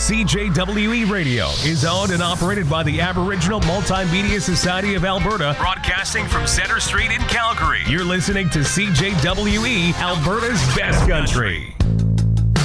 CJWE Radio is owned and operated by the Aboriginal Multimedia Society of Alberta, broadcasting from Center Street in Calgary. You're listening to CJWE, Alberta's best country.